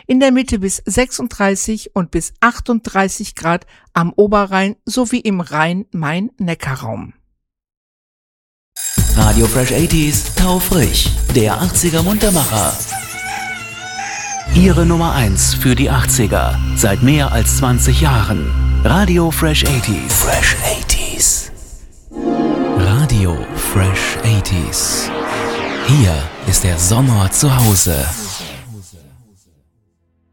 in der Mitte bis 36 und bis 38 Grad am Oberrhein sowie im Rhein-Main-Neckar-Raum. Radio Fresh 80s Taufrisch, der 80er Muntermacher. Ihre Nummer 1 für die 80er, seit mehr als 20 Jahren. Radio Fresh 80s. Fresh 80s. Radio Fresh 80s. Hier ist der Sommer zu Hause.